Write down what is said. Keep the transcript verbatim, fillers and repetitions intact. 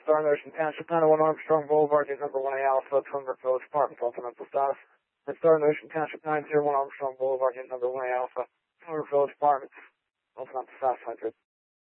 Star in Ocean Township, nine oh one Armstrong Boulevard, unit number one A Alpha, Twinbrook Village Apartments, ultimate status. And Star in Ocean Township, nine oh one Armstrong Boulevard, unit number one A Alpha, Twinbrook Village Apartments, ultimate status one hundred.